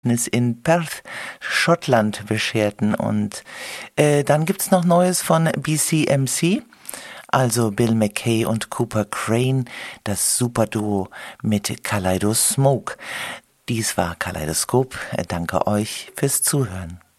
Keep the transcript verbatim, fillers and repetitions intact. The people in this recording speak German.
in Perth, Schottland bescherten. Und äh, dann gibt's noch Neues von B C M C, also Bill McKay und Cooper Crane, das Superduo mit Kaleidosmoke. Dies war Kaleidoskop. Danke euch fürs Zuhören.